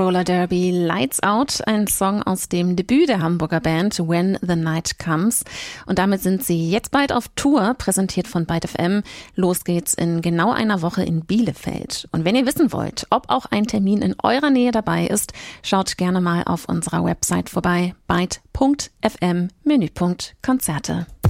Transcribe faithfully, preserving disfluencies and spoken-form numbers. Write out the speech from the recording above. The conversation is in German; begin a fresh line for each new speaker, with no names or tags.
Roller Derby Lights Out, ein Song aus dem Debüt der Hamburger Band When the Night Comes. Und damit sind sie jetzt bald auf Tour, präsentiert von Byte F M. Los geht's in genau einer Woche in Bielefeld. Und wenn ihr wissen wollt, ob auch ein Termin in eurer Nähe dabei ist, schaut gerne mal auf unserer Website vorbei, byte punkt f m, Menüpunkt Konzerte.